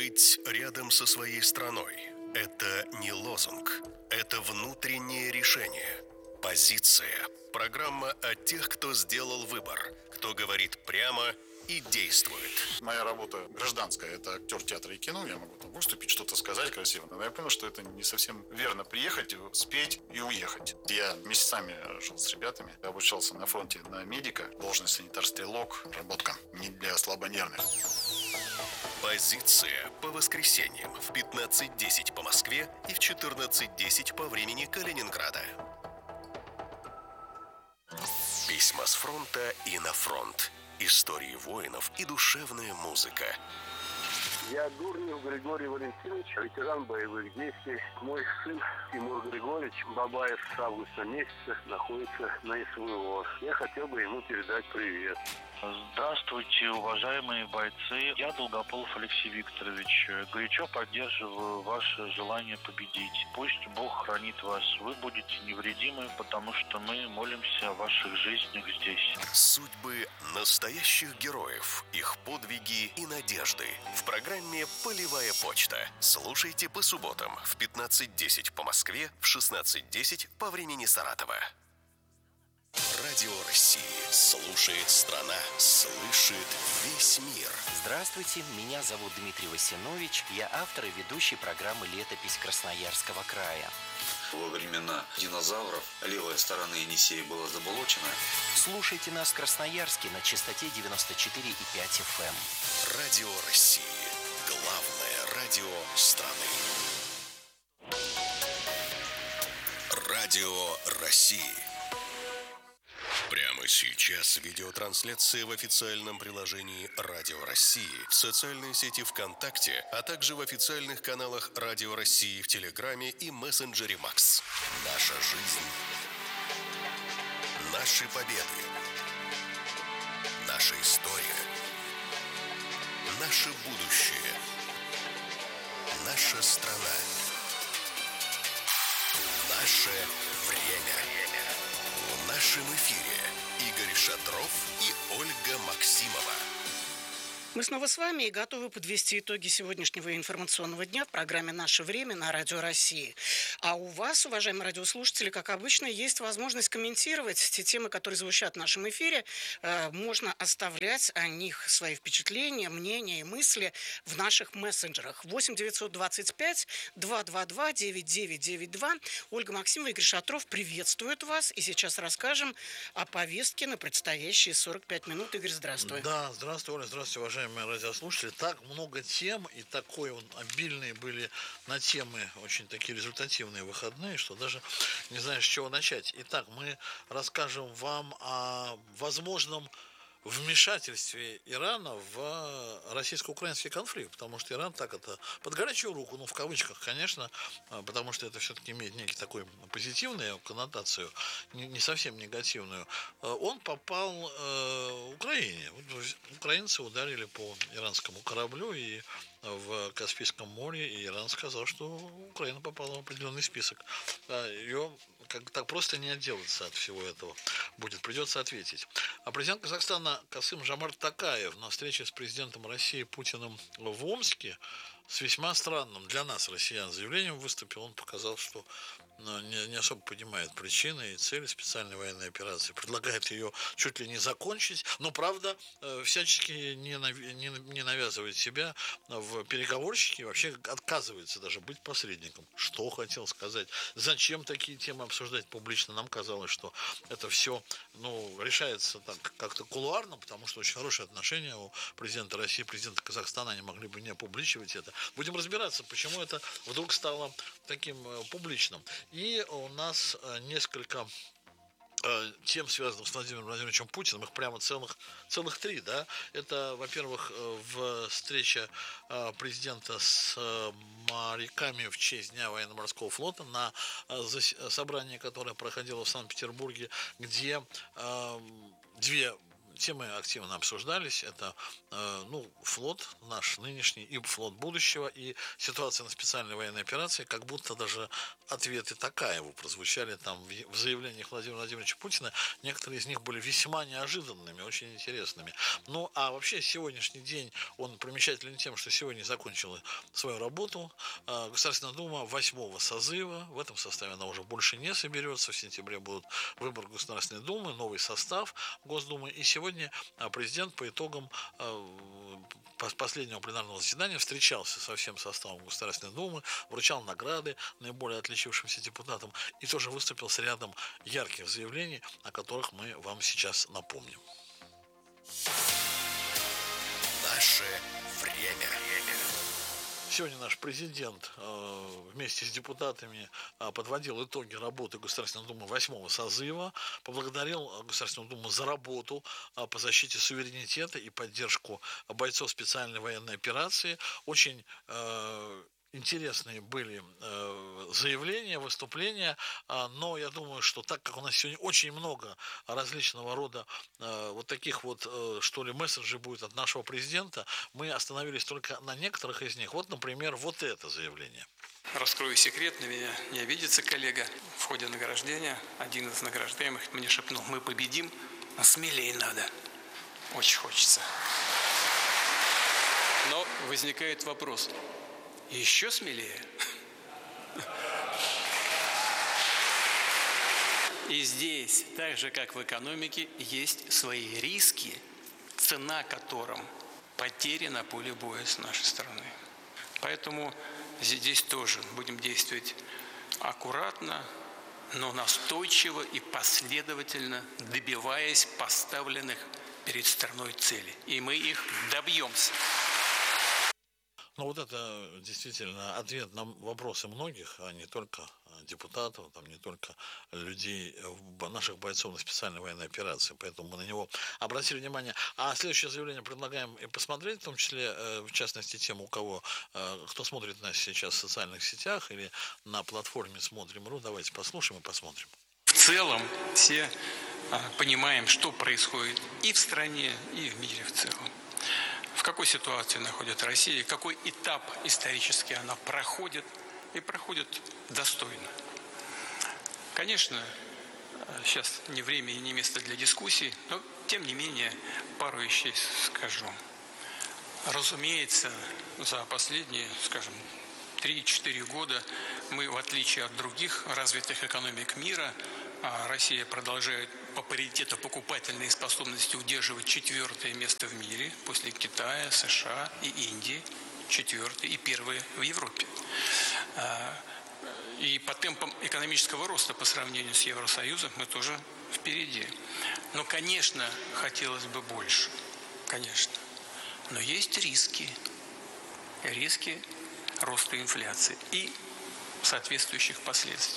Быть рядом со своей страной – это не лозунг, это внутреннее решение. Позиция. Программа о тех, кто сделал выбор, кто говорит прямо и действует. Моя работа гражданская, это актер театра и кино, я могу там выступить, что-то сказать красиво. Но я понял, что это не совсем верно приехать, спеть и уехать. Я месяцами жил с ребятами, обучался на фронте на медика, должность санитар-стрелок, работка не для слабонервных. Позиция по воскресеньям в 15:10 по Москве и в 14:10 по времени Калининграда. Письма с фронта и на фронт. Истории воинов и душевная музыка. Я Дурнев Григорий Валентинович, ветеран боевых действий. Мой сын Тимур Григорьевич Бабаев с августа месяца находится на СВО. Я хотел бы ему передать привет. Здравствуйте, уважаемые бойцы. Я Долгополов Алексей Викторович. Горячо поддерживаю ваше желание победить. Пусть Бог хранит вас. Вы будете невредимы, потому что мы молимся о ваших жизнях здесь. Судьбы настоящих героев, их подвиги и надежды. В программе «Полевая почта». Слушайте по субботам в 15:10 по Москве, в 16:10 по времени Саратова. Радио России. Слушает страна. Слышит весь мир. Здравствуйте, меня зовут Дмитрий Васинович. Я автор и ведущий программы «Летопись Красноярского края». Во времена динозавров левая сторона Енисея была заболочена. Слушайте нас в Красноярске на частоте 94,5 FM. Радио России. Главное радио страны. Радио России. Прямо сейчас видеотрансляция в официальном приложении Радио России, в социальной сети ВКонтакте, а также в официальных каналах Радио России в Телеграме и мессенджере Макс. Наша жизнь. Наши победы. Наша история. Наше будущее. Наша страна. Наше время. В нашем эфире Игорь Шатров и Ольга Максимова. Мы снова с вами и готовы подвести итоги сегодняшнего информационного дня в программе «Наше время» на Радио России. А у вас, уважаемые радиослушатели, как обычно, есть возможность комментировать те темы, которые звучат в нашем эфире. Можно оставлять о них свои впечатления, мнения и мысли в наших мессенджерах. 8 925 222 9992. Ольга Максимова и Игорь Шатров приветствуют вас. И сейчас расскажем о повестке на предстоящие 45 минут. Игорь, здравствуй. Да, здравствуй, Оля, здравствуйте, уважаемые радиослушатели. Так много тем, и такой обильные были на темы, очень такие результативные выходные, что даже не знаешь, с чего начать. Итак, мы расскажем вам о возможном вмешательстве Ирана в российско-украинский конфликт, потому что Иран так это под горячую руку, ну в кавычках, конечно, потому что это все-таки имеет некий такой позитивную коннотацию, не совсем негативную, он попал Украине. Украинцы ударили по иранскому кораблю и в Каспийском море, и Иран сказал, что Украина попала в определенный список. Ее так просто не отделаться от всего этого будет, придется ответить. А президент Казахстана Касым-Жомарт Токаев на встрече с президентом России Путиным в Омске с весьма странным для нас, россиян, заявлением выступил. Он показал, что не особо понимает причины и цели специальной военной операции. Предлагает ее чуть ли не закончить, но, правда, всячески не навязывает себя в переговорщике, вообще отказывается даже быть посредником. Что хотел сказать? Зачем такие темы обсуждать публично? Нам казалось, что это все решается так как-то кулуарно, потому что очень хорошие отношения у президента России, президента Казахстана, они могли бы не опубличивать это. Будем разбираться, почему это вдруг стало таким публичным. И у нас несколько тем, связанных с Владимиром Владимировичем Путиным, их прямо целых три, да. Это, во-первых, встреча президента с моряками в честь Дня военно-морского флота на собрании, которое проходило в Санкт-Петербурге, где две темы активно обсуждались. Это, флот наш нынешний и флот будущего, и ситуация на специальной военной операции, как будто даже ответы Токаеву прозвучали там в заявлениях Владимира Владимировича Путина. Некоторые из них были весьма неожиданными, очень интересными. Ну, а вообще сегодняшний день, он примечателен тем, что сегодня закончила свою работу Государственная Дума 8-го созыва. В этом составе она уже больше не соберется. В сентябре будут выборы Государственной Думы, новый состав Госдумы. И сегодня президент по итогам последнего пленарного заседания встречался со всем составом Государственной Думы, вручал награды наиболее отличившимся депутатам и тоже выступил с рядом ярких заявлений, о которых мы вам сейчас напомним. Наше время. Сегодня наш президент вместе с депутатами подводил итоги работы Государственной Думы 8-го созыва, поблагодарил Государственную Думу за работу по защите суверенитета и поддержку бойцов специальной военной операции. Очень интересные были заявления, выступления, но я думаю, что так как у нас сегодня очень много различного рода вот таких вот, что ли, месседжей будет от нашего президента, мы остановились только на некоторых из них. Вот, например, вот это заявление. Раскрою секрет, на меня не обидится коллега. В ходе награждения один из награждаемых мне шепнул: мы победим, но смелее надо. Очень хочется. Но возникает вопрос: еще смелее? И здесь, так же как в экономике, есть свои риски, цена которым потери на поле боя с нашей стороны. Поэтому здесь тоже будем действовать аккуратно, но настойчиво и последовательно, добиваясь поставленных перед страной целей. И мы их добьемся. Ну, вот это действительно ответ на вопросы многих, а не только депутатов, там, не только людей, наших бойцов на специальной военной операции. Поэтому мы на него обратили внимание. А следующее заявление предлагаем и посмотреть, в том числе, в частности, тем, у кого, кто смотрит нас сейчас в социальных сетях или на платформе Смотрим.ру. Давайте послушаем и посмотрим. В целом все понимаем, что происходит и в стране, и в мире в целом. В какой ситуации находится Россия, какой этап исторически она проходит, и проходит достойно. Конечно, сейчас не время и не место для дискуссий, но, тем не менее, пару вещей скажу. Разумеется, за последние, скажем, 3-4 года мы, в отличие от других развитых экономик мира, Россия продолжает по паритету покупательной способности удерживать 4-е место в мире после Китая, США и Индии. 4-е и 1-е в Европе. И по темпам экономического роста по сравнению с Евросоюзом мы тоже впереди. Но, конечно, хотелось бы больше. Конечно. Но есть риски. Риски роста инфляции и соответствующих последствий.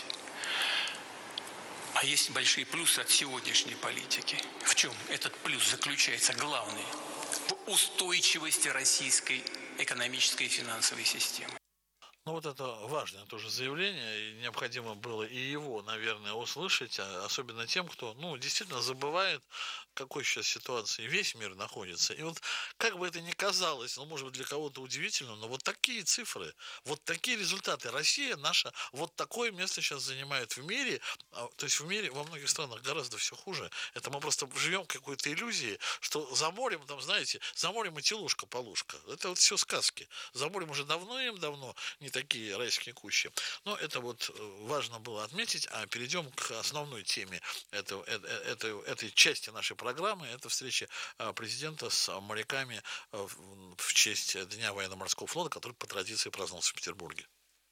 А есть большие плюсы от сегодняшней политики. В чем этот плюс заключается главный? В устойчивости российской экономической и финансовой системы. Ну, вот это важное тоже заявление, и необходимо было и его, наверное, услышать, особенно тем, кто, действительно забывает, в какой сейчас ситуации весь мир находится. И вот, как бы это ни казалось, может быть, для кого-то удивительно, но вот такие цифры, вот такие результаты. Россия наша вот такое место сейчас занимает в мире, то есть в мире во многих странах гораздо все хуже. Это мы просто живем в какой-то иллюзии, что за морем, там, знаете, за морем и телушка-полушка. Это вот все сказки. За морем уже давным-давно не такие райские кущи. Но это вот важно было отметить. А перейдем к основной теме этой части нашей программы. Это встреча президента с моряками в честь Дня военно-морского флота, который по традиции праздновался в Петербурге.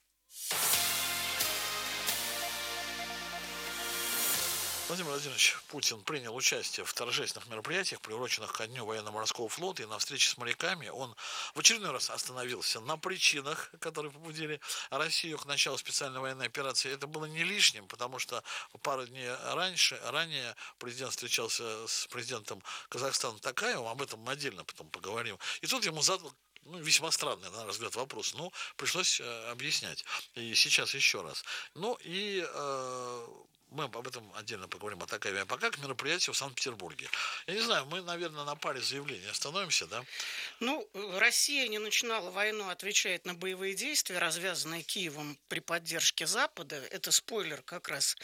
Владимир Владимирович Путин принял участие в торжественных мероприятиях, приуроченных ко Дню военно-морского флота, и на встрече с моряками он в очередной раз остановился на причинах, которые побудили Россию к началу специальной военной операции. Это было не лишним, потому что пару дней ранее президент встречался с президентом Казахстана Токаевым, об этом мы отдельно потом поговорим. И тут ему задал весьма странный, на наш взгляд, вопрос. Пришлось объяснять. И сейчас еще раз. мы об этом отдельно поговорим, о такой, а пока к мероприятию в Санкт-Петербурге. Я не знаю, мы, наверное, на паре заявлений остановимся, да? Ну, Россия не начинала войну, отвечает на боевые действия, развязанные Киевом при поддержке Запада. Это спойлер как раз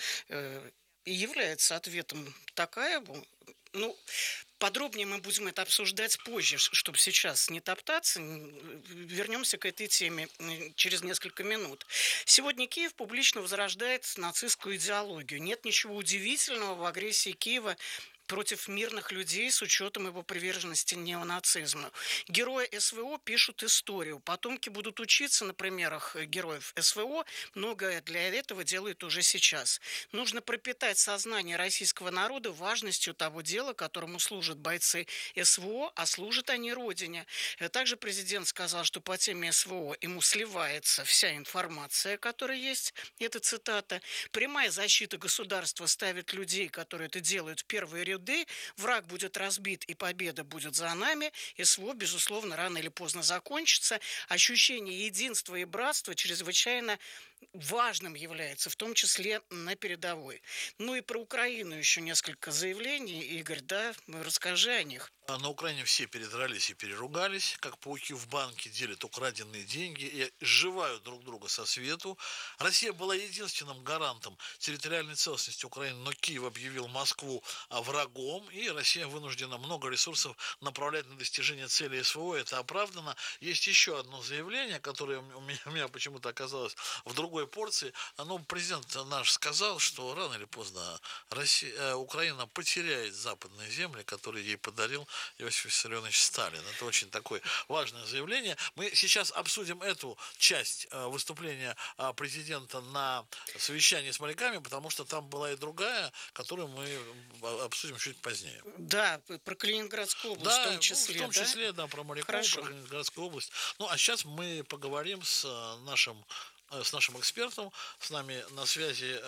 и является ответом Токаеву. Ну, подробнее мы будем это обсуждать позже, чтобы сейчас не топтаться. Вернемся к этой теме через несколько минут. Сегодня Киев публично возрождает нацистскую идеологию. Нет ничего удивительного в агрессии Киева против мирных людей с учетом его приверженности неонацизму. Герои СВО пишут историю. Потомки будут учиться на примерах героев СВО. Многое для этого делают уже сейчас. Нужно пропитать сознание российского народа важностью того дела, которому служат бойцы СВО, а служат они Родине. Также президент сказал, что по теме СВО ему сливается вся информация, которая есть. Это цитата. «Прямая защита государства ставит людей, которые это делают, в первые ряды. Враг будет разбит, и победа будет за нами. СВО, безусловно, рано или поздно закончится. Ощущение единства и братства чрезвычайно важным является, в том числе на передовой». Ну и про Украину еще несколько заявлений. Игорь, да, расскажи о них. На Украине все передрались и переругались, как пауки в банке делят украденные деньги и сживают друг друга со свету. Россия была единственным гарантом территориальной целостности Украины, но Киев объявил Москву врагом, и Россия вынуждена много ресурсов направлять на достижение цели СВО. Это оправдано. Есть еще одно заявление, которое у меня почему-то оказалось в другой порции. Президент наш сказал, что рано или поздно Украина потеряет западные земли, которые ей подарил Иосиф Виссарионович Сталин. Это очень такое важное заявление. Мы сейчас обсудим эту часть выступления президента на совещании с моряками, потому что там была и другая, которую мы обсудим чуть позднее. Да, про Калининградскую область в том числе. В том числе, да, про моряков, Хорошо. про Калининградскую область. Ну, а сейчас мы поговорим с нашим экспертом. С нами на связи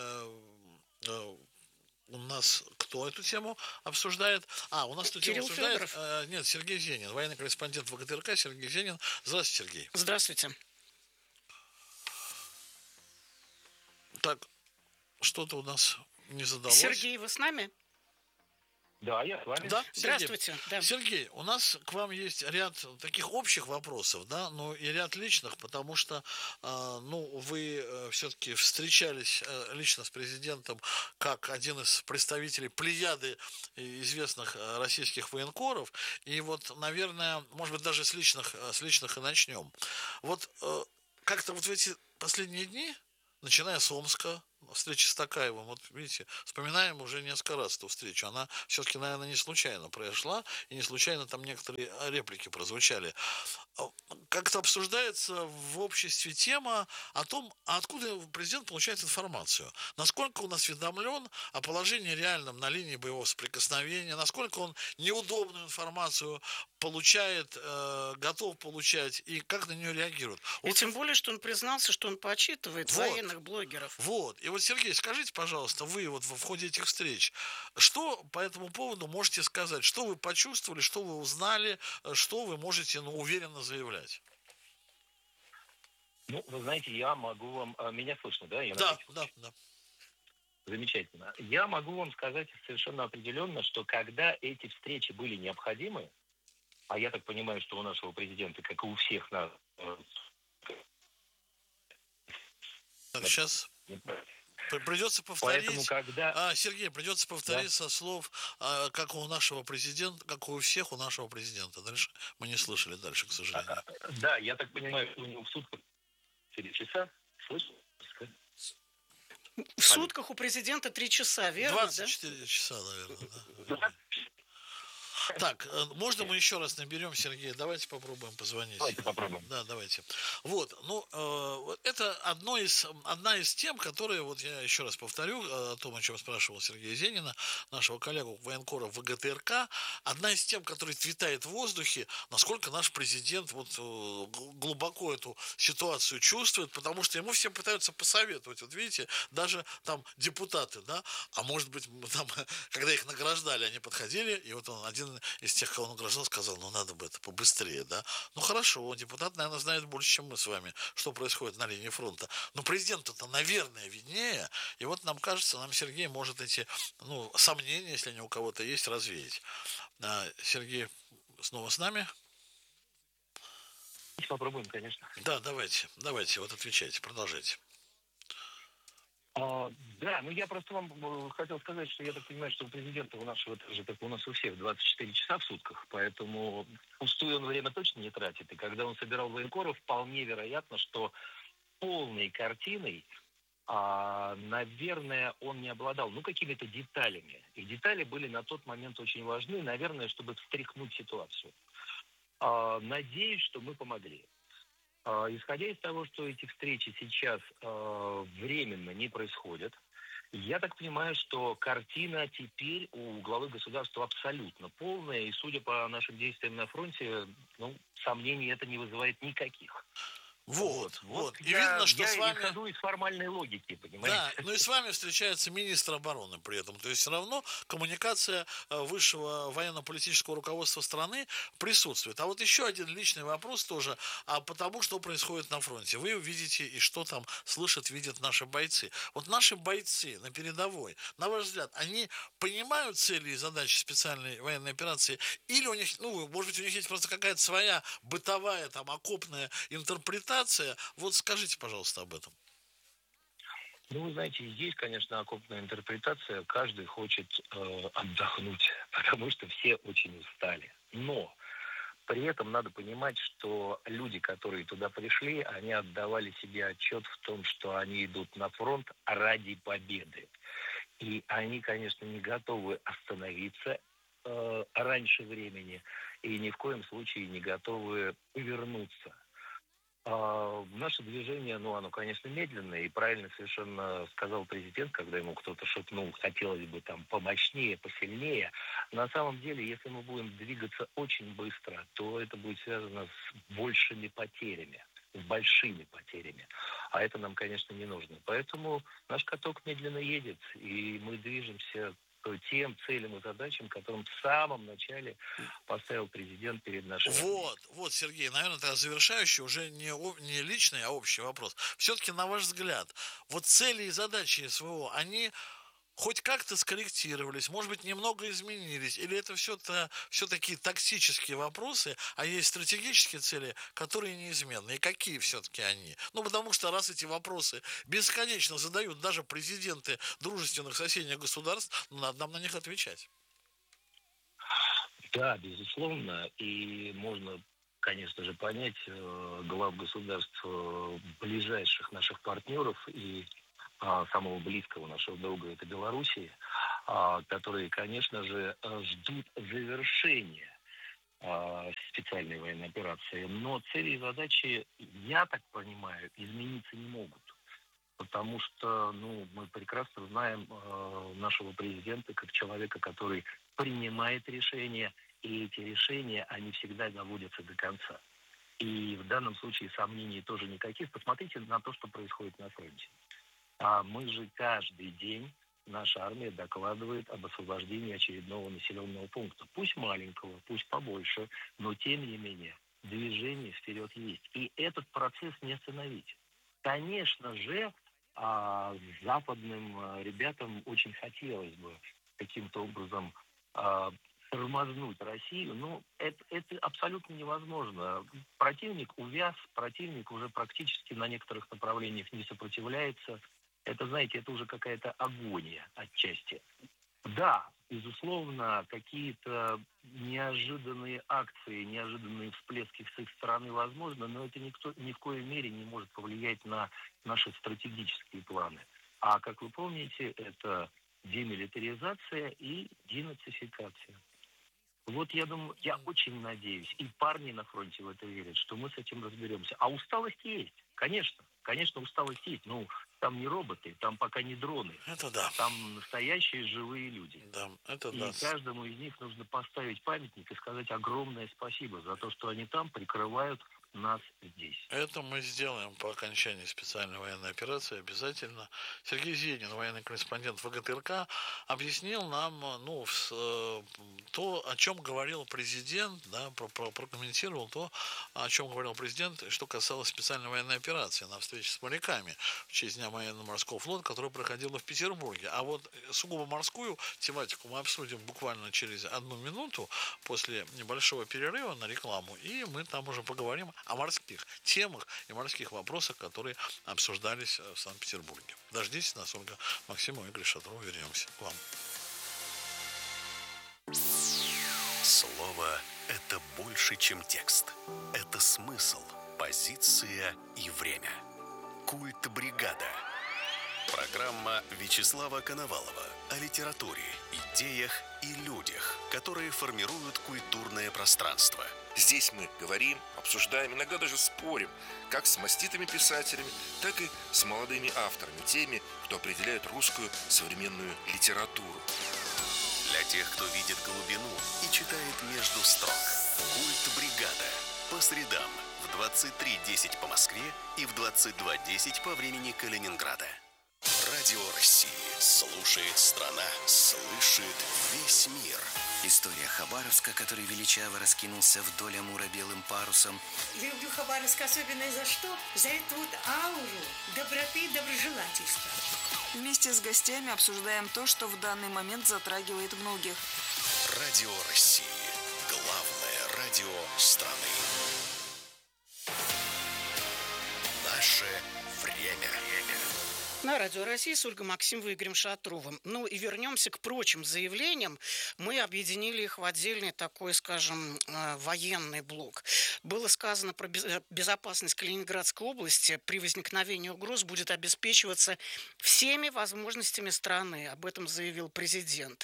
у нас кто эту тему обсуждает? У нас эту тему обсуждает... Нет, Сергей Зенин, военный корреспондент ВГТРК Сергей Зенин. Здравствуйте, Сергей. Здравствуйте. Так, что-то у нас не задалось. Сергей, вы с нами? Да, я с вами. Да, Здравствуйте. Да. Сергей, у нас к вам есть ряд таких общих вопросов, да, но и ряд личных, потому что, вы все-таки встречались лично с президентом как один из представителей плеяды известных российских военкоров, и вот, наверное, может быть, даже с личных и начнем. Вот как-то вот в эти последние дни, начиная с Омска, встречи с Токаевым, вот видите, вспоминаем уже несколько раз эту встречу. Она все-таки, наверное, не случайно прошла, и не случайно там некоторые реплики прозвучали. Как-то обсуждается в обществе тема о том, откуда президент получает информацию. Насколько он осведомлен о положении реальном на линии боевого соприкосновения, насколько он неудобную информацию получает, готов получать, и как на нее реагирует. И тем более, что он признался, что он почитывает военных блогеров. Вот. И вот, Сергей, скажите, пожалуйста, вы вот в ходе этих встреч, что по этому поводу можете сказать? Что вы почувствовали, что вы узнали, что вы можете, уверенно заявлять? Вы знаете, я могу вам... Меня слышно, да? Да. Замечательно. Я могу вам сказать совершенно определенно, что когда эти встречи были необходимы, а я так понимаю, что у нашего президента, как и у всех нас... Сейчас... Придется повторить. Поэтому, когда... Сергей, придется повторить со слов, как у нашего президента, как у всех у нашего президента. Дальше мы не слышали дальше, к сожалению. Да, я так понимаю, что у него в сутках 4 часа. Слышно? В сутках у президента 3 часа, верно? 24 часа, наверное, да. Так, можно мы еще раз наберем Сергея? Давайте попробуем позвонить. Давайте попробуем. Да, давайте. Вот, это одна из тем, которые, вот я еще раз повторю, о том, о чем спрашивал Сергея Зенина, нашего коллегу военкора ВГТРК, одна из тем, которая витает в воздухе, насколько наш президент глубоко эту ситуацию чувствует, потому что ему все пытаются посоветовать. Вот видите, даже там депутаты, да, а может быть, там, когда их награждали, они подходили, и вот он один из тех, кого он награждал, сказал, ну надо бы это побыстрее, да. Ну хорошо, депутат, наверное, знает больше, чем мы с вами, что происходит на линии фронта. Но президенту-то, наверное, виднее. И вот нам кажется, нам Сергей может эти, сомнения, если они у кого-то есть, развеять. Сергей снова с нами. Попробуем, конечно. Да, давайте, вот отвечайте, продолжайте. Да, я просто вам хотел сказать, что я так понимаю, что у президента у нашего так же, как у нас у всех, 24 часа в сутках, поэтому пустую он время точно не тратит. И когда он собирал военкоров, вполне вероятно, что полной картиной, наверное, он не обладал, какими-то деталями. И детали были на тот момент очень важны, наверное, чтобы встряхнуть ситуацию. Надеюсь, что мы помогли. Исходя из того, что эти встречи сейчас временно не происходят, я так понимаю, что картина теперь у главы государства абсолютно полная, и судя по нашим действиям на фронте, сомнений это не вызывает никаких. Вот. И видно, что с вами... исхожу из формальной логики, понимаете? Да, и с вами встречается министр обороны при этом. То есть все равно коммуникация высшего военно-политического руководства страны присутствует. А вот еще один личный вопрос тоже, потому что происходит на фронте. Вы видите, и что там слышат, видят наши бойцы. Вот наши бойцы на передовой, на ваш взгляд, они понимают цели и задачи специальной военной операции? Или у них, может быть, у них есть просто какая-то своя бытовая, окопная интерпретация? Вот скажите, пожалуйста, об этом. Вы знаете, есть, конечно, окопная интерпретация. Каждый хочет отдохнуть, потому что все очень устали. Но при этом надо понимать, что люди, которые туда пришли, они отдавали себе отчет в том, что они идут на фронт ради победы. И они, конечно, не готовы остановиться раньше времени и ни в коем случае не готовы повернуться. Наше движение, оно, конечно, медленное, и правильно совершенно сказал президент, когда ему кто-то шепнул, хотелось бы там помощнее, посильнее. На самом деле, если мы будем двигаться очень быстро, то это будет связано с большими потерями, с большими потерями. А это нам, конечно, не нужно. Поэтому наш каток медленно едет, и мы движемся к тем целям и задачам, которым в самом начале поставил президент перед нашей армией. Вот, Сергей, наверное, это завершающий, уже не личный, а общий вопрос. Все-таки, на ваш взгляд, вот цели и задачи СВО, они хоть как-то скорректировались, может быть, немного изменились, или это все-таки тактические вопросы, а есть стратегические цели, которые неизменны, и какие все-таки они? Потому что раз эти вопросы бесконечно задают даже президенты дружественных соседних государств, надо нам на них отвечать. Да, безусловно, и можно, конечно же, понять глав государств ближайших наших партнеров и самого близкого нашего друга, это Белоруссии, которые, конечно же, ждут завершения специальной военной операции. Но цели и задачи, я так понимаю, измениться не могут. Потому что, мы прекрасно знаем нашего президента как человека, который принимает решения, и эти решения, они всегда доводятся до конца. И в данном случае сомнений тоже никаких. Посмотрите на то, что происходит на фронте. Мы же каждый день, наша армия докладывает об освобождении очередного населенного пункта. Пусть маленького, пусть побольше, но тем не менее движение вперед есть. И этот процесс не остановить. Конечно же, западным ребятам очень хотелось бы каким-то образом тормознуть Россию, но это абсолютно невозможно. Противник увяз, противник уже практически на некоторых направлениях не сопротивляется. Это, знаете, это уже какая-то агония отчасти. Да, безусловно, какие-то неожиданные акции, неожиданные всплески с их стороны возможны, но это ни в коей мере не может повлиять на наши стратегические планы. А, как вы помните, это демилитаризация и денацификация. Вот я думаю, я очень надеюсь, и парни на фронте в это верят, что мы с этим разберемся. А усталость есть, конечно. Конечно, усталость есть. Там не роботы, там пока не дроны. Это да. Там настоящие живые люди. Да, это и да. Каждому из них нужно поставить памятник и сказать огромное спасибо за то, что они там прикрывают нас здесь. Это мы сделаем по окончании специальной военной операции обязательно. Сергей Зенин, военный корреспондент ВГТРК, объяснил нам то, о чем говорил президент, да, прокомментировал то, о чем говорил президент, что касалось специальной военной операции на встрече с моряками в честь Дня военно-морского флота, которая проходила в Петербурге. А вот сугубо морскую тематику мы обсудим буквально через 1 минуту после небольшого перерыва на рекламу, и мы там уже поговорим о морских темах и морских вопросах, которые обсуждались в Санкт-Петербурге. Дождитесь нас, Ольга Максимова и Игорь Шатров. Вернемся к вам. Слово – это больше, чем текст. Это смысл, позиция и время. Культ бригада. Программа Вячеслава Коновалова о литературе, идеях и людях, которые формируют культурное пространство. Здесь мы говорим, обсуждаем, иногда даже спорим, как с маститыми писателями, так и с молодыми авторами, теми, кто определяет русскую современную литературу. Для тех, кто видит глубину и читает между строк. Культ бригада. По средам в 23:10 по Москве и в 22:10 по времени Калининграда. Радио России. Слушает страна, слышит весь мир. История Хабаровска, который величаво раскинулся вдоль Амура белым парусом. Люблю Хабаровск особенно за что? За эту вот ауру доброты и доброжелательства. Вместе с гостями обсуждаем то, что в данный момент затрагивает многих. Радио России. Главное радио страны. Наше время. На Радио России с Ольгой Максимовой и Игорем Шатровым. Ну и вернемся к прочим заявлениям. Мы объединили их в отдельный такой, скажем, военный блок. Было сказано про безопасность Калининградской области при возникновении угроз будет обеспечиваться всеми возможностями страны. Об этом заявил президент.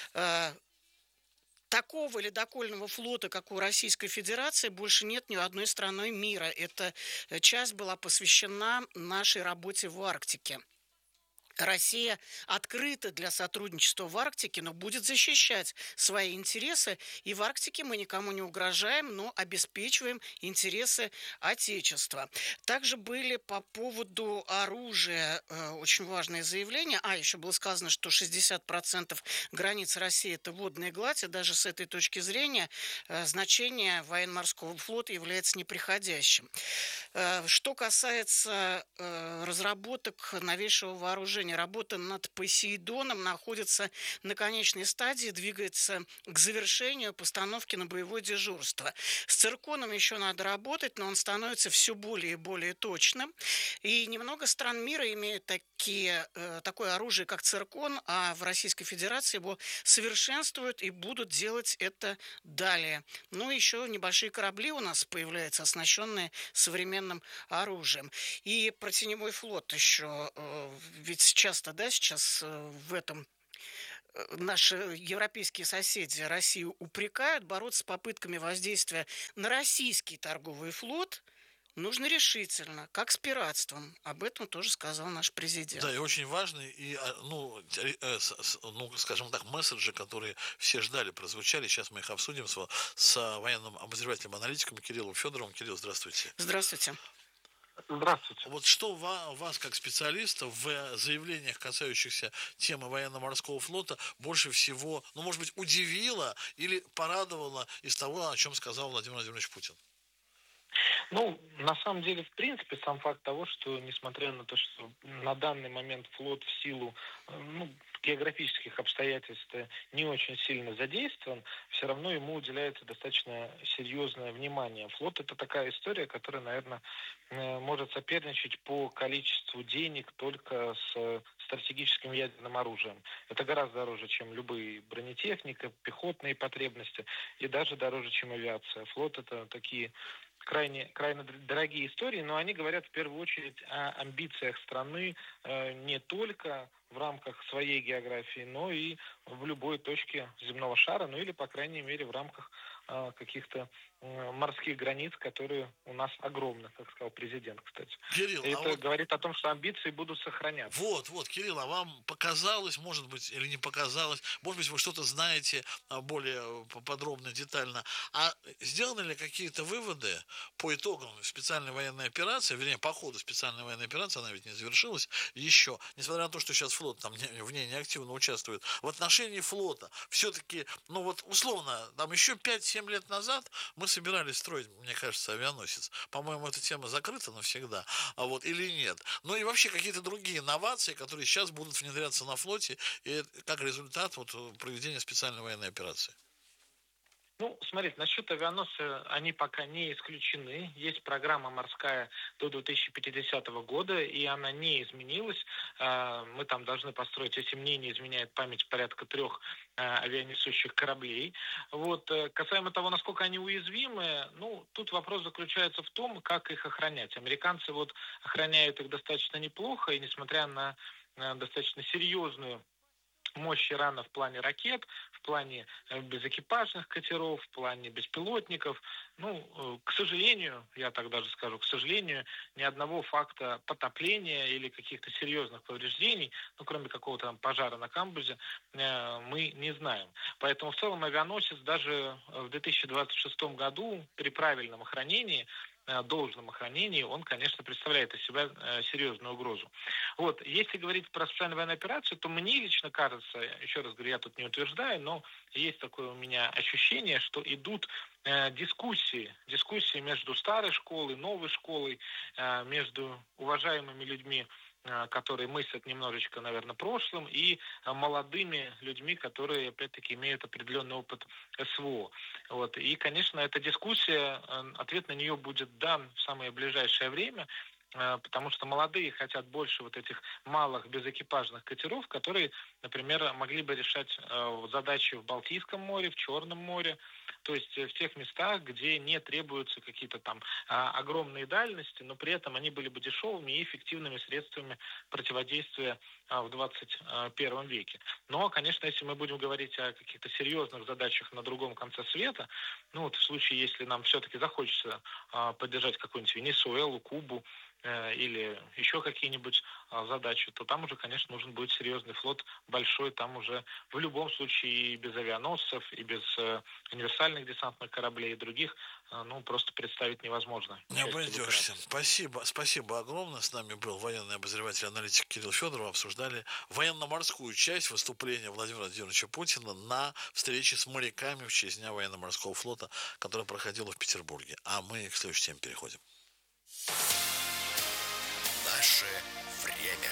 Такого ледокольного флота, как у Российской Федерации, больше нет ни у одной страны мира. Эта часть была посвящена нашей работе в Арктике. Россия открыта для сотрудничества в Арктике, но будет защищать свои интересы. И в Арктике мы никому не угрожаем, но обеспечиваем интересы Отечества. Также были по поводу оружия очень важные заявления. Еще было сказано, что 60% границ России – это водная гладь. И даже с этой точки зрения значение военно-морского флота является неприходящим. Что касается разработок новейшего вооружения, работа над Посейдоном находится на конечной стадии, двигается к завершению постановки на боевое дежурство. С цирконом еще надо работать, но он становится все более и более точным. И немного стран мира имеют такое оружие, как циркон, а в Российской Федерации его совершенствуют и будут делать это далее. Ну, еще небольшие корабли у нас появляются, оснащенные современным оружием. И про теневой флот еще, ведь сейчас в этом наши европейские соседи Россию упрекают, бороться с попытками воздействия на российский торговый флот нужно решительно, как с пиратством. Об этом тоже сказал наш президент. Да, и очень важный, и, скажем так, месседжи, которые все ждали, прозвучали. Сейчас мы их обсудим с военным обозревателем-аналитиком Кириллом Федоровым. Кирилл, здравствуйте. Здравствуйте. Здравствуйте. Вот что вас, как специалиста, в заявлениях, касающихся темы военно-морского флота, больше всего, может быть, удивило или порадовало из того, о чем сказал Владимир Владимирович Путин? На самом деле, в принципе, сам факт того, что, несмотря на то, что на данный момент флот в силу географических обстоятельств не очень сильно задействован, все равно ему уделяется достаточно серьезное внимание. Флот – это такая история, которая, наверное, может соперничать по количеству денег только с стратегическим ядерным оружием. Это гораздо дороже, чем любые бронетехника, пехотные потребности, и даже дороже, чем авиация. Флот – это такие крайне дорогие истории, но они говорят в первую очередь о амбициях страны не только в рамках своей географии, но и в любой точке земного шара, или, по крайней мере, в рамках каких-то морских границ, которые у нас огромны, как сказал президент, кстати. Кирилл, и это говорит о том, что амбиции будут сохраняться. Вот, Кирилл, а вам показалось, может быть, или не показалось, может быть, вы что-то знаете более подробно, детально, а сделаны ли какие-то выводы по итогам специальной военной операции, вернее, по ходу специальной военной операции, она ведь не завершилась еще, несмотря на то, что сейчас флот там в ней неактивно участвует, в отношении флота все-таки, ну вот условно, там еще 5-7 лет назад мы собирались строить, мне кажется, авианосец. По-моему, эта тема закрыта навсегда, или нет. Ну и вообще какие-то другие инновации, которые сейчас будут внедряться на флоте, и как результат проведения специальной военной операции. Ну, смотрите, насчет авианосца они пока не исключены. Есть программа морская до 2050 года, и она не изменилась. Мы там должны построить, если мне не изменяет память, порядка 3 авианесущих кораблей. Касаемо того, насколько они уязвимы, тут вопрос заключается в том, как их охранять. Американцы охраняют их достаточно неплохо, и несмотря на достаточно серьезную мощь Ирана в плане ракет, в плане безэкипажных катеров, в плане беспилотников. К сожалению, я так даже скажу, к сожалению, ни одного факта потопления или каких-то серьезных повреждений, кроме какого-то пожара на камбузе, мы не знаем. Поэтому в целом авианосец даже в 2026 году при правильном охранении, должном охранении, он, конечно, представляет из себя серьезную угрозу. Если говорить про специальную военную операцию, то мне лично кажется, еще раз говорю, я тут не утверждаю, но есть такое у меня ощущение, что идут дискуссии между старой школой, новой школой, между уважаемыми людьми, которые мыслят немножечко, наверное, прошлым, и молодыми людьми, которые, опять-таки, имеют определенный опыт СВО. И, конечно, эта дискуссия, ответ на нее будет дан в самое ближайшее время, потому что молодые хотят больше этих малых безэкипажных катеров, которые, например, могли бы решать задачи в Балтийском море, в Черном море, то есть в тех местах, где не требуются какие-то там огромные дальности, но при этом они были бы дешевыми и эффективными средствами противодействия в 21 веке. Но, конечно, если мы будем говорить о каких-то серьезных задачах на другом конце света, в случае, если нам все-таки захочется поддержать какую-нибудь Венесуэлу, Кубу, или еще какие-нибудь задачи, то там уже, конечно, нужен будет серьезный флот, большой, там уже в любом случае и без авианосцев, и без универсальных десантных кораблей и других, просто представить невозможно. Не обойдешься. Спасибо огромное. С нами был военный обозреватель, аналитик Кирилл Федоров. Обсуждали военно-морскую часть выступления Владимира Владимировича Путина на встрече с моряками в честь Дня военно-морского флота, которая проходила в Петербурге. А мы к следующей теме переходим. Наше время.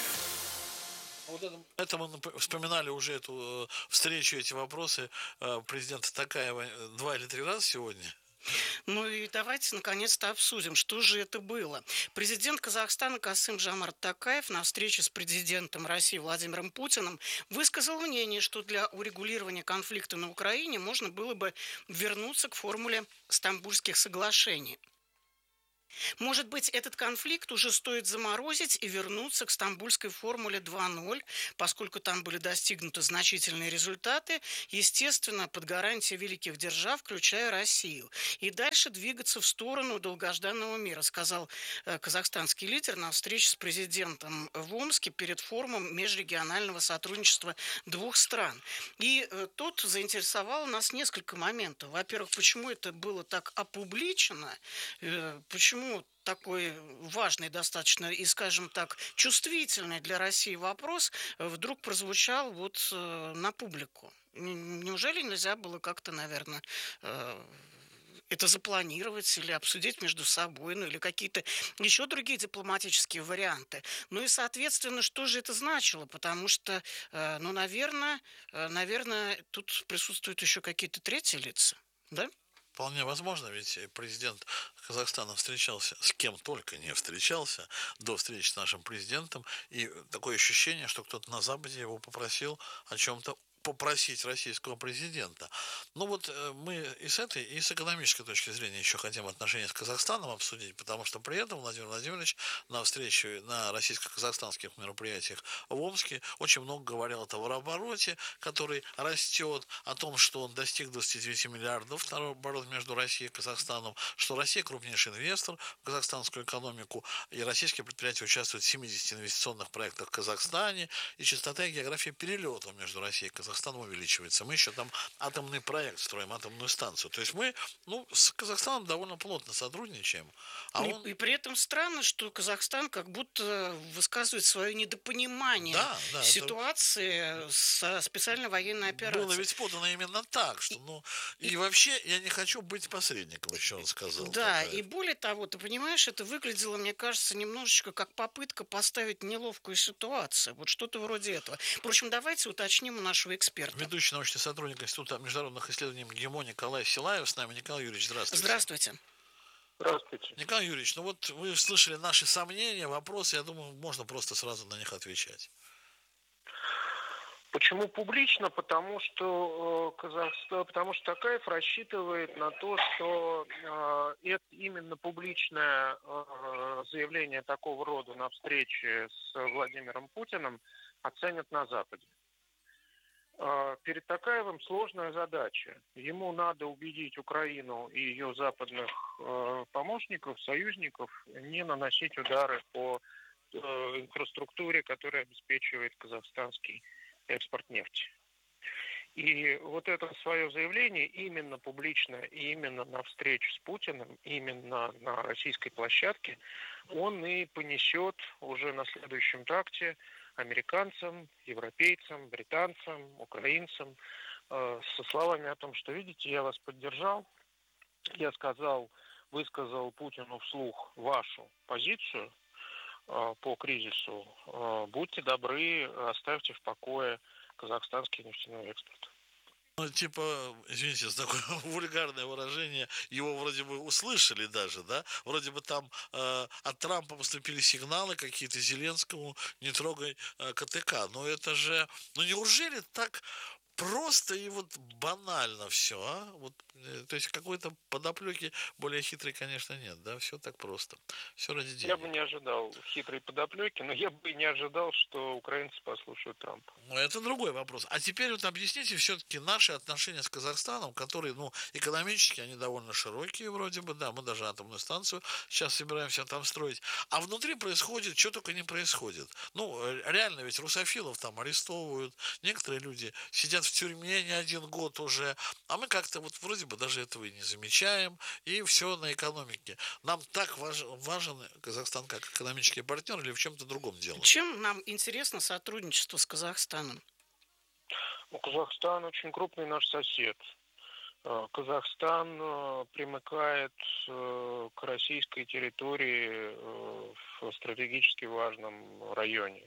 Это мы вспоминали уже эту встречу, эти вопросы президента Токаева 2 или 3 раза сегодня. И давайте наконец-то обсудим, что же это было. Президент Казахстана Касым-Жомарт Токаев на встрече с президентом России Владимиром Путиным высказал мнение, что для урегулирования конфликта на Украине можно было бы вернуться к формуле Стамбульских соглашений. Может быть, этот конфликт уже стоит заморозить и вернуться к стамбульской формуле 2.0, поскольку там были достигнуты значительные результаты, естественно, под гарантией великих держав, включая Россию. И дальше двигаться в сторону долгожданного мира, сказал казахстанский лидер на встрече с президентом в Омске перед форумом межрегионального сотрудничества 2 стран. И тут заинтересовало нас несколько моментов. Во-первых, почему это было так опубличено, почему такой важный достаточно и, скажем так, чувствительный для России вопрос вдруг прозвучал на публику. Неужели нельзя было как-то, наверное, это запланировать или обсудить между собой, или какие-то еще другие дипломатические варианты? И, соответственно, что же это значило? Потому что, наверное, тут присутствуют еще какие-то третьи лица, да? Вполне возможно, ведь президент Казахстана встречался, с кем только не встречался до встречи с нашим президентом, и такое ощущение, что кто-то на Западе его попросил о чем-то попросить российского президента. Ну вот мы и с этой, и с экономической точки зрения еще хотим отношения с Казахстаном обсудить, потому что при этом Владимир Владимирович на встрече, на российско-казахстанских мероприятиях в Омске очень много говорил о товарообороте, который растет, о том, что он достиг 29 миллиардов товарооборот между Россией и Казахстаном, что Россия крупнейший инвестор в казахстанскую экономику, и российские предприятия участвуют в 70 инвестиционных проектах в Казахстане, и частота и география перелетов между Россией и Казахстаном увеличивается. Мы еще там атомный проект строим, атомную станцию. То есть мы, с Казахстаном довольно плотно сотрудничаем. И при этом странно, что Казахстан как будто высказывает свое недопонимание ситуации со специальной военной операцией. Было ведь подано именно так, что, и вообще я не хочу быть посредником, еще он сказал. Да, и более того, ты понимаешь, это выглядело, мне кажется, немножечко как попытка поставить неловкую ситуацию. Вот что-то вроде этого. Впрочем, давайте уточним у нашего эксперта. Ведущий научный сотрудник Института международных исследований МГИМО Николай Силаев с нами. Николай Юрьевич, здравствуйте. Здравствуйте. Здравствуйте. Николай Юрьевич, вот вы слышали наши сомнения, вопросы, я думаю, можно просто сразу на них отвечать. Почему публично? Потому что Такаев рассчитывает на то, что это именно публичное заявление такого рода на встрече с Владимиром Путиным оценят на Западе. Перед Токаевым сложная задача. Ему надо убедить Украину и ее западных помощников, союзников не наносить удары по инфраструктуре, которая обеспечивает казахстанский экспорт нефти. И вот это свое заявление именно публично, и именно на встрече с Путиным, именно на российской площадке, он и понесет уже на следующем такте американцам, европейцам, британцам, украинцам со словами о том, что, видите, я вас поддержал, я высказал Путину вслух вашу позицию по кризису, будьте добры, оставьте в покое казахстанский нефтяной экспорт. Извините за такое вульгарное выражение, его вроде бы услышали даже, да? Вроде бы там от Трампа поступили сигналы какие-то Зеленскому, не трогай КТК. Но это же, неужели так просто и банально все, а? То есть какой-то подоплеки более хитрой, конечно, нет, да? Все так просто. Все ради денег. Я бы не ожидал хитрой подоплеки, но я бы не ожидал, что украинцы послушают Трампа. Это другой вопрос. А теперь объясните все-таки наши отношения с Казахстаном, которые, экономически они довольно широкие вроде бы, да, мы даже атомную станцию сейчас собираемся там строить. А внутри происходит, что только не происходит. Реально ведь русофилов там арестовывают, некоторые люди сидят в тюрьме не один год уже, а мы как-то вроде бы даже этого и не замечаем, и все на экономике. Нам так важен Казахстан как экономический партнер или в чем-то другом дело? Чем нам интересно сотрудничество с Казахстаном? Казахстан очень крупный наш сосед. Казахстан примыкает к российской территории в стратегически важном районе.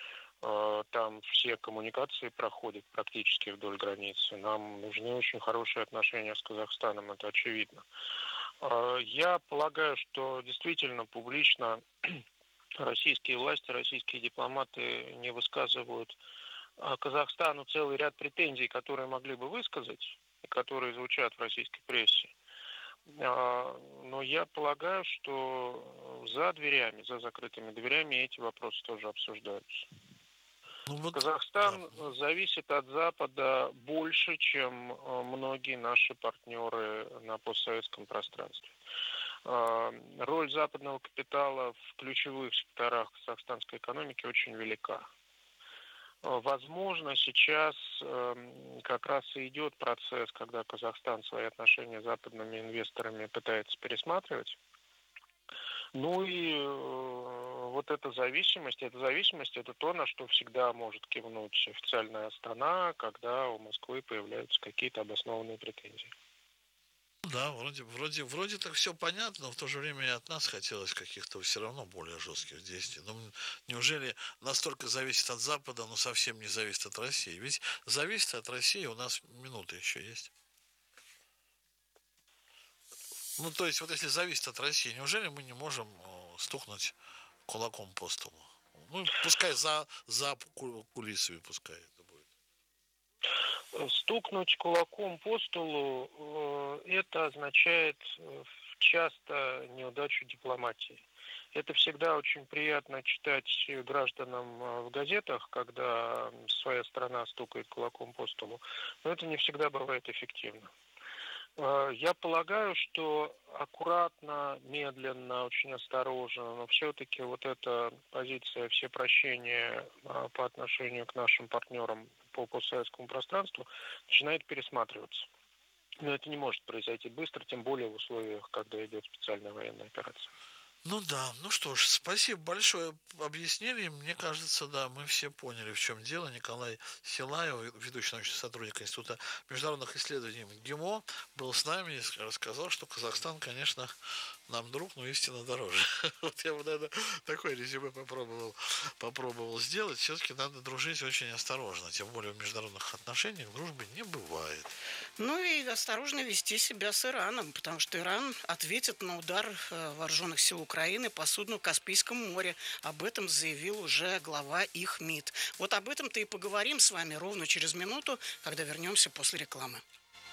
Там все коммуникации проходят практически вдоль границы. Нам нужны очень хорошие отношения с Казахстаном, это очевидно. Я полагаю, что действительно публично российские власти, российские дипломаты не высказывают Казахстану целый ряд претензий, которые могли бы высказать, и которые звучат в российской прессе. Но я полагаю, что за закрытыми дверями эти вопросы тоже обсуждаются. Казахстан зависит от Запада больше, чем многие наши партнеры на постсоветском пространстве. Роль западного капитала в ключевых секторах казахстанской экономики очень велика. Возможно, сейчас как раз и идет процесс, когда Казахстан свои отношения с западными инвесторами пытается пересматривать. Эта зависимость это то, на что всегда может кивнуть официальная Астана, когда у Москвы появляются какие-то обоснованные претензии. Да, вроде так все понятно, но в то же время и от нас хотелось каких-то все равно более жестких действий. Неужели настолько зависит от Запада, но совсем не зависит от России? Ведь зависит от России, у нас минуты еще есть. То есть, если зависит от России, неужели мы не можем стукнуть кулаком по столу? Пускай за кулисами, пускай это будет. Стукнуть кулаком по столу это означает часто неудачу дипломатии. Это всегда очень приятно читать гражданам в газетах, когда своя страна стукает кулаком по столу, но это не всегда бывает эффективно. Я полагаю, что аккуратно, медленно, очень осторожно, но все-таки вот эта позиция всепрощения по отношению к нашим партнерам по постсоветскому пространству начинает пересматриваться. Но это не может произойти быстро, тем более в условиях, когда идет специальная военная операция. Ну да, ну что ж, спасибо большое, объяснили. Мне кажется, да, мы все поняли, в чем дело. Николай Силаев, ведущий научный сотрудник Института международных исследований МГИМО, был с нами и рассказал, что Казахстан, конечно, нам друг, но истинно дороже. Вот я бы, наверное, такое резюме попробовал сделать. Все-таки надо дружить очень осторожно, тем более в международных отношениях дружбы не бывает. Ну и осторожно вести себя с Ираном, потому что Иран ответит на удар вооруженных сил Украины по судну в Каспийском море. Об этом заявил уже глава их МИД. Вот об этом-то и поговорим с вами ровно через минуту, когда вернемся после рекламы.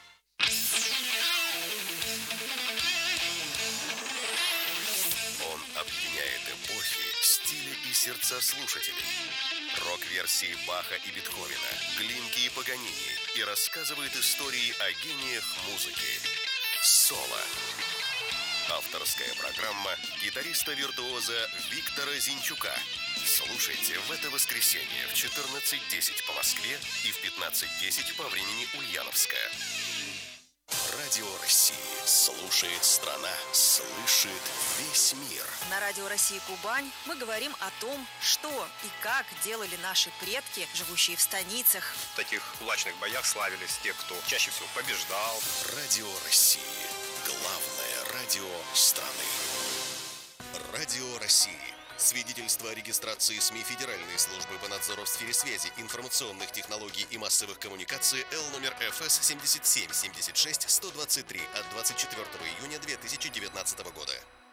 Он объединяет эпохи, стили и сердца слушателей. Рок-версии Баха и Бетховена, Глинки и Паганини, и рассказывает истории о гениях музыки. Соло. Авторская программа гитариста-виртуоза Виктора Зинчука. Слушайте в это воскресенье в 14:10 по Москве и в 15:10 по времени Ульяновская. Радио России. Слушает страна, слышит весь мир. На Радио России Кубань мы говорим о том, что и как делали наши предки, живущие в станицах. В таких кулачных боях славились те, кто чаще всего побеждал. Радио России. Главное радио страны. Радио России. Свидетельство о регистрации СМИ Федеральной службы по надзору в сфере связи, информационных технологий и массовых коммуникаций Л номер ФС 77-76-123 от 24 июня 2019 года.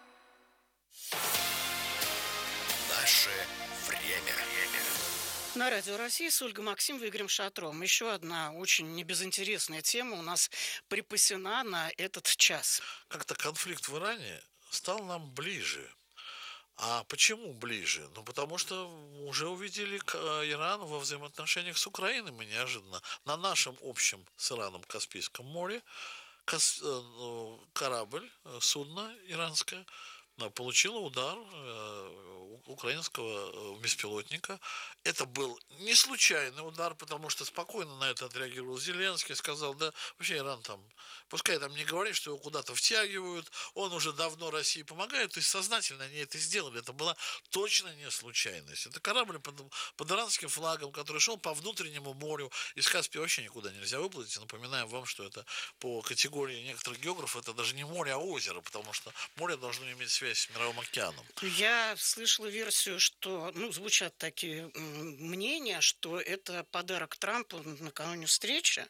Наше время. На Радио России с Ольгой Максимовой и Игорем Шатром. Еще одна очень небезынтересная тема у нас припасена на этот час. Как-то конфликт в Иране стал нам ближе. А почему ближе? Ну, потому что уже увидели Иран во взаимоотношениях с Украиной. Мы неожиданно на нашем общем с Ираном Каспийском море корабль, судно иранское, получило удар украинского беспилотника. Это был не случайный удар, потому что спокойно на это отреагировал Зеленский, сказал, да, вообще Иран там, пускай там не говорит, что его куда-то втягивают, он уже давно России помогает, то есть сознательно они это сделали, это была точно не случайность. Это корабль под иранским флагом, который шел по внутреннему морю, из Каспия вообще никуда нельзя выплыть. Напоминаем вам, что это по категории некоторых географов, это даже не море, а озеро, потому что море должно иметь связь с Мировым океаном. Я слышала версию, что, звучат такие мнения, что это подарок Трампу накануне встречи,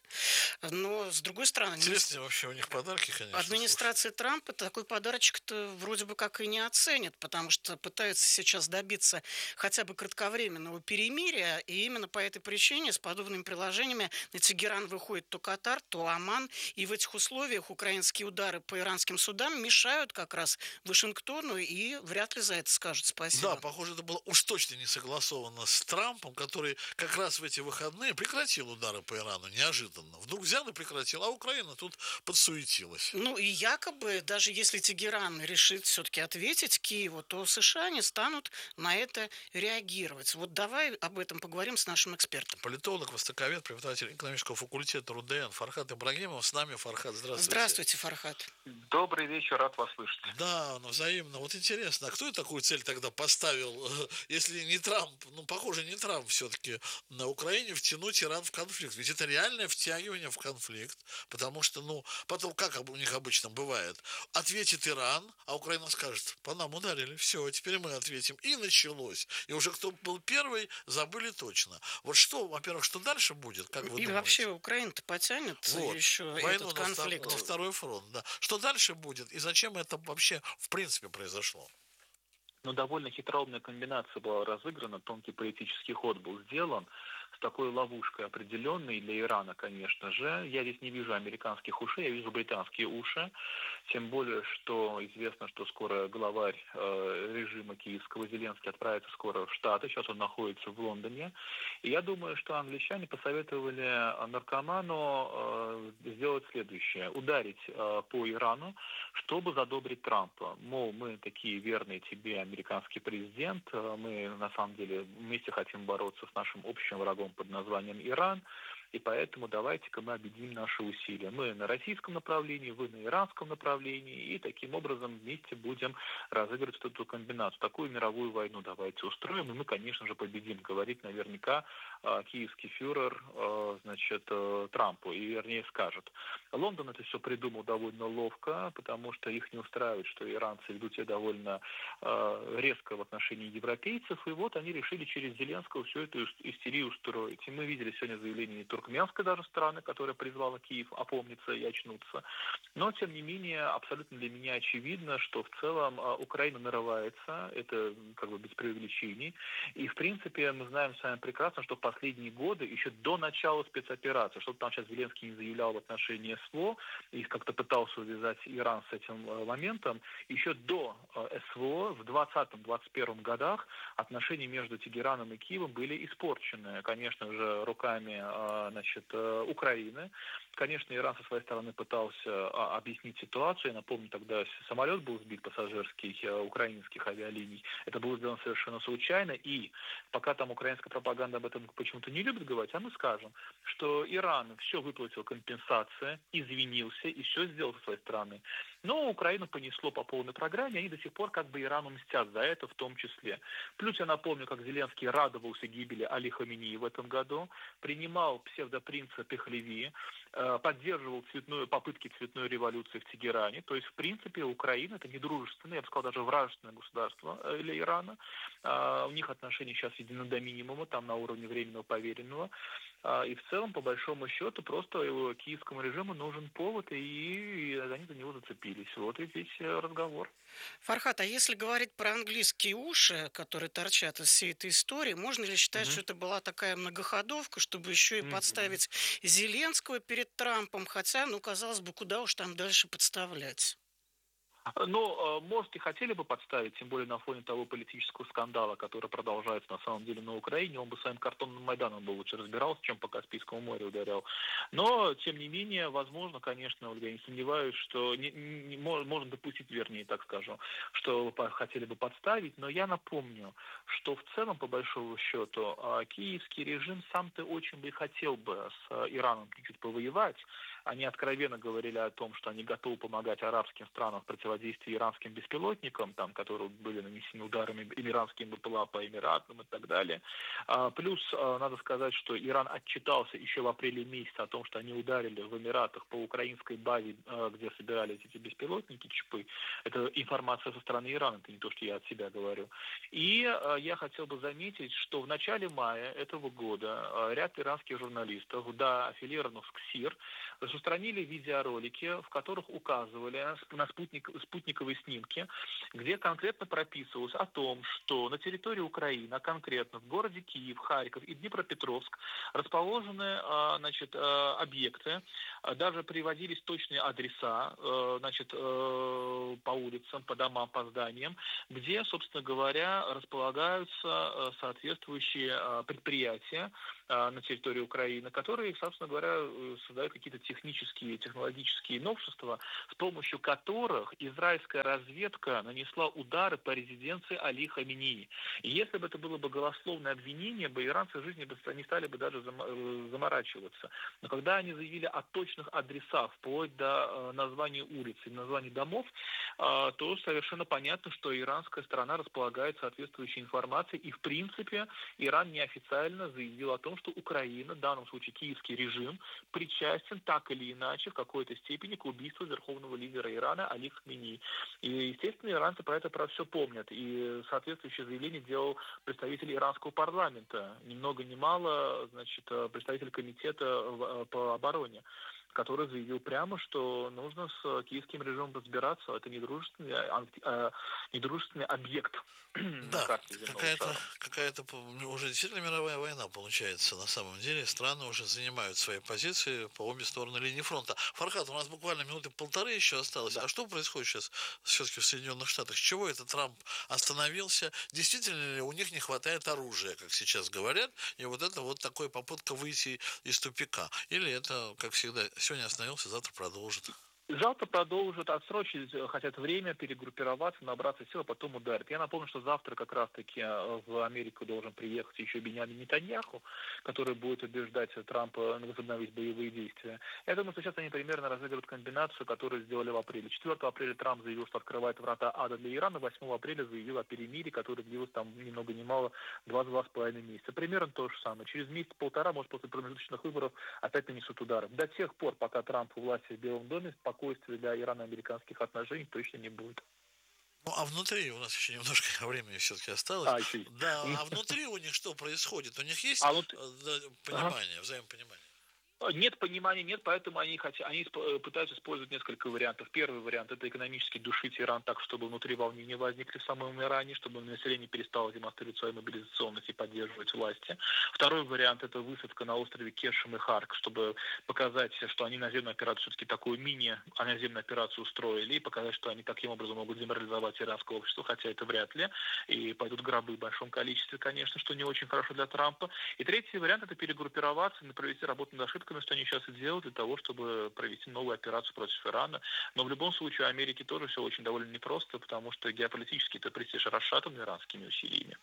но, с другой стороны... Интересные вообще у них подарки, конечно. Администрация Трампа такой подарочек-то вроде бы как и не оценит, потому что пытается сейчас добиться хотя бы кратковременного перемирия, и именно по этой причине с подобными приложениями на Тегеран выходит то Катар, то Оман, и в этих условиях украинские удары по иранским судам мешают как раз Вашингтону, и вряд ли за это скажут спасибо. Да, похоже, это было уж точно не согласовано с Трампом, который как раз в эти выходные прекратил удары по Ирану неожиданно. Вдруг взял и прекратил, а Украина тут подсуетилась. Ну и якобы, даже если Тегеран решит все-таки ответить Киеву, то США не станут на это реагировать. Вот давай об этом поговорим с нашим экспертом. Политолог, востоковед, преподаватель экономического факультета РУДН Фархат Ибрагимов. С нами Фархат. Здравствуйте. Здравствуйте, Фархат. Добрый вечер, рад вас слышать. Да, взаимно. Вот интересно, а кто такую цель тогда поставил, если не Трамп, похоже, не Трамп все-таки, на Украине втянуть Иран в конфликт? Ведь это реальное втягивание в конфликт, потому что, потом, как у них обычно бывает, ответит Иран, а Украина скажет, по нам ударили, все, теперь мы ответим. И началось. И уже кто был первый, забыли точно. Вот что, во-первых, что дальше будет, как вы думаете? И вообще Украина-то потянет еще войну этот конфликт. На второй фронт, да. Что дальше будет и зачем это вообще в принципе произошло? Довольно хитроумная комбинация была разыграна, тонкий политический ход был сделан. с такой ловушкой определенной для Ирана, конечно же. Я здесь не вижу американских ушей, я вижу британские уши. Тем более, что известно, что скоро главарь режима киевского Зеленский отправится скоро в Штаты. Сейчас он находится в Лондоне. И я думаю, что англичане посоветовали наркоману сделать следующее. Ударить по Ирану, чтобы задобрить Трампа. Мол, мы такие верные тебе, американский президент. Мы, на самом деле, вместе хотим бороться с нашим общим врагом под названием Иран. И поэтому давайте-ка мы объединим наши усилия. Мы на российском направлении, вы на иранском направлении. И таким образом вместе будем разыгрывать эту комбинацию. Такую мировую войну давайте устроим. И мы, конечно же, победим. Говорит наверняка киевский фюрер Трампу. И вернее скажет. Лондон это все придумал довольно ловко, потому что их не устраивает, что иранцы ведут себя довольно резко в отношении европейцев. И вот они решили через Зеленского всю эту истерию устроить. И мы видели сегодня заявление туркменской даже страны, которая призвала Киев опомниться и очнуться. Но, тем не менее, абсолютно для меня очевидно, что в целом Украина нарывается, это как бы без преувеличений. И, в принципе, мы знаем с вами прекрасно, что в последние годы, еще до начала спецоперации, что там сейчас Зеленский не заявлял в отношении СВО, и как-то пытался увязать Иран с этим моментом, еще до СВО в 2020-2021 годах отношения между Тегераном и Киевом были испорчены, конечно же, руками Украины. Конечно, Иран со своей стороны пытался объяснить ситуацию. Я напомню, тогда самолет был сбит пассажирский украинских авиалиний. Это было сделано совершенно случайно. И пока там украинская пропаганда об этом почему-то не любит говорить, а мы скажем, что Иран все выплатил компенсации, извинился и все сделал со своей стороны. Но Украину понесло по полной программе, они до сих пор как бы Ирану мстят за это в том числе. Плюс я напомню, как Зеленский радовался гибели Али Хаменеи в этом году, принимал псевдопринца Пехлеви, поддерживал попытки цветной революции в Тегеране. То есть, в принципе, Украина — это недружественное, я бы сказал, даже вражественное государство для Ирана. У них отношения сейчас сведены до минимума, там на уровне временного поверенного. И в целом, по большому счету, просто киевскому режиму нужен повод, и они за него зацепились. Вот и весь разговор. Фархат, а если говорить про английские уши, которые торчат из всей этой истории, можно ли считать, что это была такая многоходовка, чтобы еще и подставить Зеленского перед Трампом? Хотя, казалось бы, куда уж там дальше подставлять? Может, и хотели бы подставить, тем более на фоне того политического скандала, который продолжается на самом деле на Украине. Он бы своим картонным Майданом бы лучше разбирался, чем по Каспийскому морю ударял. Но, тем не менее, возможно, конечно, Ольга, я не сомневаюсь, что можно допустить, вернее, так скажу, что хотели бы подставить. Но я напомню, что в целом, по большому счету, киевский режим сам-то очень бы хотел бы с Ираном чуть-чуть повоевать. Они откровенно говорили о том, что они готовы помогать арабским странам в противодействии иранским беспилотникам, которые были нанесены ударами иранским БПЛА по Эмиратам и так далее. Плюс, надо сказать, что Иран отчитался еще в апреле месяце о том, что они ударили в Эмиратах по украинской базе, где собирались эти беспилотники, ЧПы. Это информация со стороны Ирана, это не то, что я от себя говорю. И я хотел бы заметить, что в начале мая этого года ряд иранских журналистов, аффилированных с КСИР, распространили видеоролики, в которых указывали на спутниковые снимки, где конкретно прописывалось о том, что на территории Украины, а конкретно в городе Киев, Харьков и Днепропетровск расположены объекты, даже приводились точные адреса по улицам, по домам, по зданиям, где, собственно говоря, располагаются соответствующие предприятия на территории Украины, которые, собственно говоря, создают какие-то технические, технологические новшества, с помощью которых израильская разведка нанесла удары по резиденции Али Хаменеи. И если бы это было бы голословное обвинение, иранцы в жизни не стали бы даже заморачиваться. Но когда они заявили о точных адресах, вплоть до названий улиц и названий домов, то совершенно понятно, что иранская сторона располагает соответствующей информацией, и в принципе Иран неофициально заявил о том, что Украина, в данном случае киевский режим, причастен так или иначе в какой-то степени к убийству верховного лидера Ирана Али Хаменеи. И, естественно, иранцы про все помнят. И соответствующее заявление делал представитель иранского парламента. Ни много ни мало, представитель комитета по обороне. который заявил прямо, что нужно с киевским режимом разбираться. Это недружественный объект. Да, какая-то уже действительно мировая война получается. На самом деле страны уже занимают свои позиции по обе стороны линии фронта. Фархад, у нас буквально минуты полторы еще осталось. Да. А что происходит сейчас все-таки в Соединенных Штатах? С чего это Трамп остановился? Действительно ли у них не хватает оружия, как сейчас говорят? И вот это вот такая попытка выйти из тупика? Или это, как всегда, сегодня остановился, завтра продолжит? Завтра продолжат, отсрочить, хотят время, перегруппироваться, набраться сил, а потом ударят. Я напомню, что завтра как раз-таки в Америку должен приехать еще Беньямин Нетаньяху, который будет убеждать Трампа возобновить боевые действия. Я думаю, что сейчас они примерно разыгрывают комбинацию, которую сделали в апреле. 4 апреля Трамп заявил, что открывает врата ада для Ирана, 8 апреля заявил о перемирии, которое длилось там ни много ни мало 2-2,5 месяца. Примерно то же самое. Через месяц-полтора, может, после промежуточных выборов опять нанесут удары. До тех пор, пока Трамп у власти в Белом доме, спокойствия для ирано-американских отношений точно не будет. Ну, а внутри у нас еще немножко времени все-таки осталось. Да, а внутри у них что происходит? У них есть понимание, взаимопонимание? Нет понимания, нет, поэтому они пытаются использовать несколько вариантов. Первый вариант – это экономически душить Иран так, чтобы внутри волнения возникли в самом Иране, чтобы население перестало демонстрировать свою мобилизационность и поддерживать власти. Второй вариант – это высадка на острове Кешем и Харк, чтобы показать, что они наземную операцию, все-таки такую мини-наземную операцию устроили, и показать, что они таким образом могут деморализовать иранское общество, хотя это вряд ли. И пойдут гробы в большом количестве, конечно, что не очень хорошо для Трампа. И третий вариант – это перегруппироваться, провести работу над ошибками, что они сейчас и делают для того, чтобы провести новую операцию против Ирана. Но в любом случае у Америки тоже все очень довольно непросто, потому что геополитически это престиж расшатан иранскими усилиями.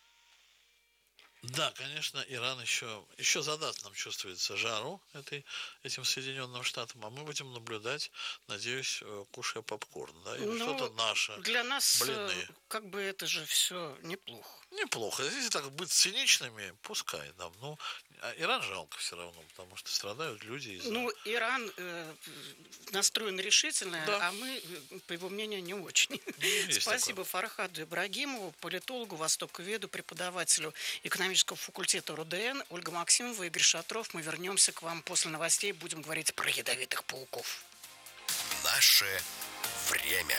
Да, конечно, Иран еще задаст, нам чувствуется, жару этим Соединенным Штатам, а мы будем наблюдать, надеюсь, кушая попкорн, да, или что-то наше. Для нас, блины. Как бы это же все неплохо. Неплохо. Если так быть циничными, пускай нам. Ну, Иран жалко все равно, потому что страдают люди. Иран настроен решительно, да. А мы, по его мнению, не очень. Спасибо Фархаду Ибрагимову, политологу, востоковеду, преподавателю экономического факультета РУДН. Ольга Максимова, Игорь Шатров. Мы вернемся к вам после новостей. Будем говорить про ядовитых пауков. Наше время.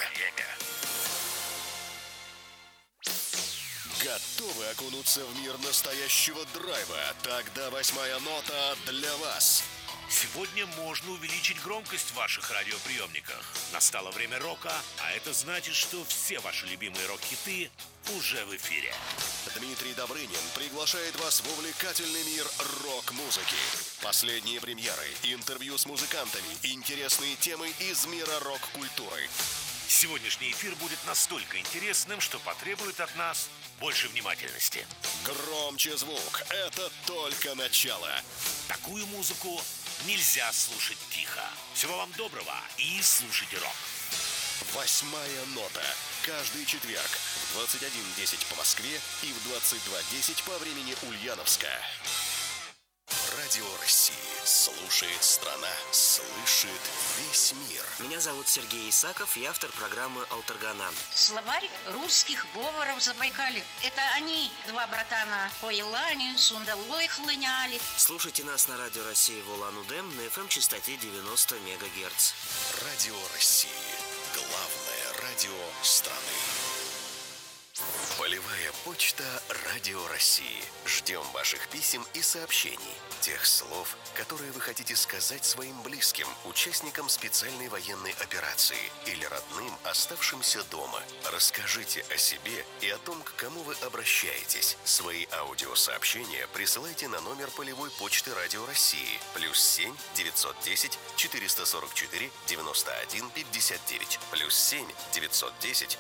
Готовы окунуться в мир настоящего драйва? Тогда 8-я нота для вас. Сегодня можно увеличить громкость в ваших радиоприемниках. Настало время рока, а это значит, что все ваши любимые рок-хиты уже в эфире. Дмитрий Добрынин приглашает вас в увлекательный мир рок-музыки. Последние премьеры, интервью с музыкантами, интересные темы из мира рок-культуры. Сегодняшний эфир будет настолько интересным, что потребует от нас больше внимательности. Громче звук. Это только начало. Такую музыку нельзя слушать тихо. Всего вам доброго и слушайте рок. 8-я нота. Каждый четверг в 21:10 по Москве и в 22:10 по времени Ульяновска. Радио России. Слушает страна. Слышит весь мир. Меня зовут Сергей Исаков, я автор программы «Алтаргана». Словарь русских говоров Забайкалья. Это они, два братана, по Елане, сундалой хлыняли. Слушайте нас на Радио России в Улан-Удэ на FM-частоте 90 МГц. Радио России. Главное радио страны. Полевая почта Радио России. Ждем ваших писем и сообщений. Тех слов, которые вы хотите сказать своим близким, участникам специальной военной операции или родным, оставшимся дома. Расскажите о себе и о том, к кому вы обращаетесь. Свои аудиосообщения присылайте на номер полевой почты Радио России +7 910 444 91 59 +7 910